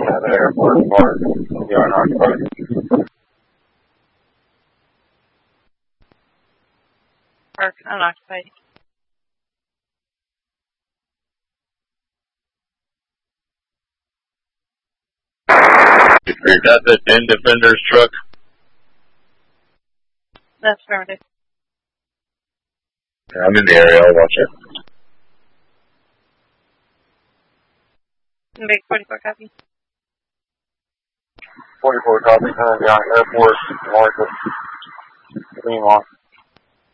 the airport part. We are unoccupied. Park unoccupied. Is that the Den Defender's truck? That's affirmative. I'm in the area, I'll watch it. Big 44 copy. 44 copy, currently on airport, north of Fremont.